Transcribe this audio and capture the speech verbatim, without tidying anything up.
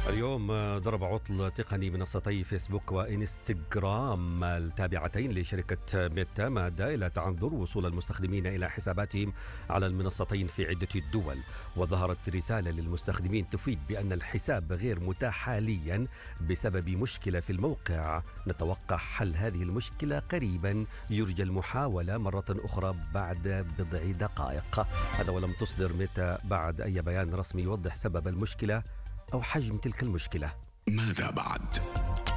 اليوم ضرب عطل تقني منصتي فيسبوك وإنستغرام التابعتين لشركة ميتا ما أدى إلى تعذر وصول المستخدمين إلى حساباتهم على المنصتين في عدة دول. وظهرت رسالة للمستخدمين تفيد بأن الحساب غير متاح حاليا بسبب مشكلة في الموقع. نتوقع حل هذه المشكلة قريبا، يرجى المحاولة مرة أخرى بعد بضع دقائق. هذا ولم تصدر ميتا بعد أي بيان رسمي يوضح سبب المشكلة أو حجم تلك المشكلة. ماذا بعد؟